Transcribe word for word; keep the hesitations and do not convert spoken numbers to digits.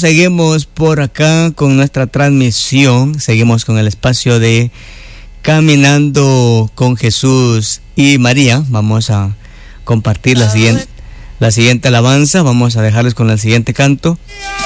seguimos por acá con nuestra transmisión. Seguimos con el espacio de Caminando con Jesús y María. Vamos a compartir la siguiente, la siguiente alabanza. Vamos a dejarles con el siguiente canto.